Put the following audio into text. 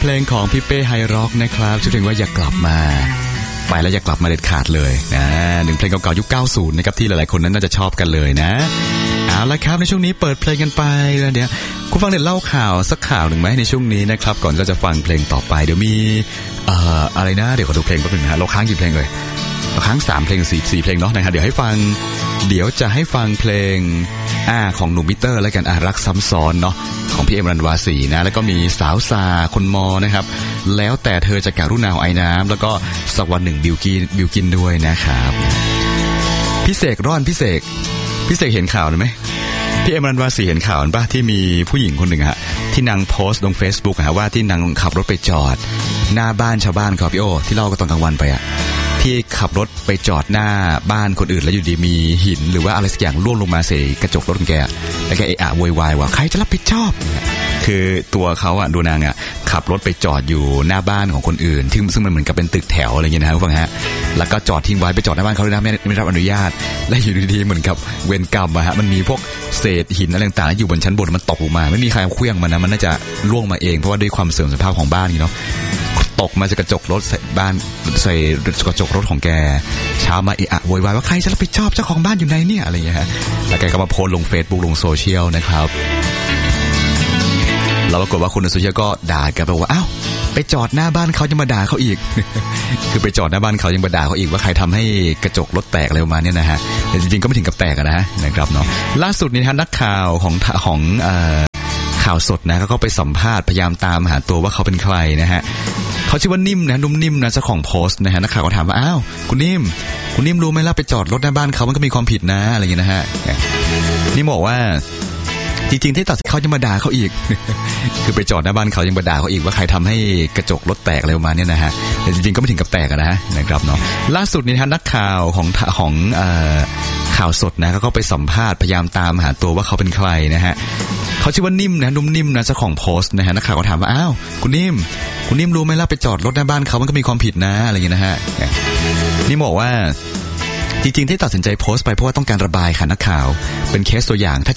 ลงของพี่เป้ไฮร็อกนะครับชื่อเพลงว่าอย่ากลับมาไปแล้วอย่ากลับมาเด็ดขาดเลยนะหนึ่งเพลงเก่าๆยุค 90 นะครับที่หลายๆคนนั้นน่าจะชอบกันเลยนะเอาละครับในช่วงนี้เปิดเพลงกันไปแล้วเดี๋ยวคุณฟังเด็ดเล่าข่าวสักข่าวหนึ่งไหมในช่วงนี้นะครับก่อนเราจะฟังเพลงต่อไปเดี๋ยวมีอะไรนะเดี๋ยวขอดูเพลงแป๊บนึงนะเราค้างกี่เพลงเลยเราค้าง3เพลง4เพลงเนาะนะครับเดี๋ยวจะให้ฟังเพลงของหนุ่มมิเตอร์แล้วกันรักซ้ำซ้อนเนาะของพี่เอ็มรันวาสีนะแล้วก็มีสาวซาคนมอนะครับแล้วแต่เธอจะกรุณาเอาไอ้น้ำแล้วก็สักวันหนึ่งบิวกินด้วยนะครับพิเศษเห็นข่าวไหมพี่เอ็มรันวาสีเห็นข่าวป่ะที่มีผู้หญิงคนหนึ่งฮะที่นางโพสต์ลง Facebook ฮะว่าที่นางขับรถไปจอดหน้าบ้านชาวบ้านครับพี่โอที่เล่ากันตอนกลางวันไปที่ขับรถไปจอดหน้าบ้านคนอื่นแล้วอยู่ดีมีหินหรือว่าอะไรสักอย่างร่วงลงมาใส่กระจกรถของแกแล้วแกโวยวายว่าใครจะรับผิดชอบคือตัวเขาดูนางขับรถไปจอดอยู่หน้าบ้านของคนอื่นซึ่งมันเหมือนกับเป็นตึกแถวอะไรอย่างเงี้ยนะทุกท่านฮะแล้วก็จอดทิ้งไว้ไปจอดหน้าบ้านเขาด้วยนะไม่รับอนุญาตและอยู่ดีๆเหมือนกับเวรกรรมมันมีพวกเศษหินอะไรต่างๆอยู่บนชั้นบนมันตกลงมาไม่มีใครเคลื่องมันนะมันน่าจะร่วงมาเองเพราะว่าด้วยความเสื่อมสภาพของบ้านนี่เนาะตกมาจากกระจกรถใส่บ้านใส่กระจกรถของแกเช้ามาโวยวายว่าใครจะรับผิดชอบเจ้าของบ้านอยู่ไหนเนี่ยอะไรอย่างเงี้ยฮะแล้วแกก็มาโพสต์ลง Facebook ลงโซเชียลนะครับแล้วปรากฏว่าคนในโซเชียลก็ด่าแกไปว่าอ้าวไปจอดหน้าบ้านเขายังมาด่าเขาอีก คือไปจอดหน้าบ้านเขายังมาด่าเขาอีกว่าใครทำให้กระจกรถแตกอะไรประมาณนี้นะฮะแต่จริงๆก็ไม่ถึงกับแตกนะครับเนาะล่าสุดนี้นักข่าวของข่าวสดนะเขาก็ไปสัมภาษณ์พยายามตามหาตัวว่าเขาเป็นใครนะฮะเขาชื่อว่านิ่มนะนุ่มนิ่มนะเจ้าของโพสต์นะฮะนักข่าวก็ถามว่าอ้าวคุณนิ่มรู้ไหมล่ะไปจอดรถหน้าบ้านเขามันก็มีความผิดนะอะไรอย่างเงี้ยนะฮะนี่บอกว่าจริงๆที่ตัดเขาจะมาด่าเขาอีก คือไปจอดหน้าบ้านเขายังมาด่าเขาอีกว่าใครทำให้กระจกรถแตกอะไรประมาณนี้นะฮะแต่จริงๆก็ไม่ถึงกับแตกนะครับเนาะล่าสุดนี้นักข่าวของข่าวสดนะเขาก็ไปสัมภาษณ์พยายามตามหาตัวว่าเขาเป็นใครนะฮะเขาชื่อว่านิ่มนะนุ่มนิ่มนะเจ้าของโพสต์นะฮะนักข่าวก็ถามว่าอ้าวคุณนิ่มรู้ไหมล่ะไปจอดรถหน้าบ้านเขามันก็มีความผิดนะอะไรอย่างเงี้ยนะฮะนี่บอกว่าจริงๆที่ตัดสินใจโพสต์ไปเพราะว่าต้องการระบายค่ะนักข่าวเป็นเคสตัวอย่างถ้า